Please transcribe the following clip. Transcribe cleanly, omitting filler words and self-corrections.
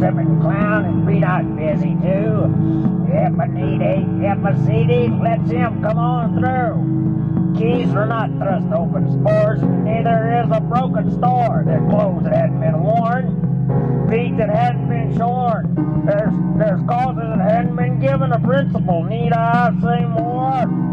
tripping clown and be not busy too. If a need ain't, if a seat ain't, let's him come on through. Keys are not thrust open spores, and neither is a broken store. There's clothes that hadn't been worn, feet that hadn't been shorn. There's causes that hadn't been given a principle. Need I say more?